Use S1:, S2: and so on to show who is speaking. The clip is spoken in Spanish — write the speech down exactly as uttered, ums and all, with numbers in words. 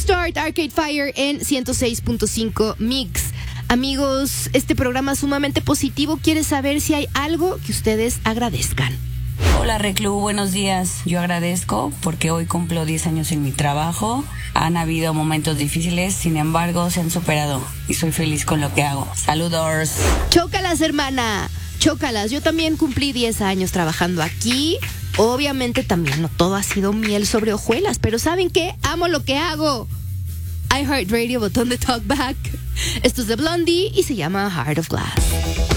S1: Start, Arcade Fire en ciento seis punto cinco Mix. Amigos, este programa es sumamente positivo quiere saber si hay algo que ustedes agradezcan.
S2: Hola Reclu, buenos días. Yo agradezco porque hoy cumplo diez años en mi trabajo. Han habido momentos difíciles, sin embargo se han superado y soy feliz con lo que hago. Saludos.
S1: Chócalas, hermana. Chócalas. Yo también cumplí diez años trabajando aquí. Obviamente también no todo ha sido miel sobre hojuelas, pero ¿saben qué? Amo lo que hago. iHeartRadio, botón de talkback. Esto es de Blondie y se llama Heart of Glass.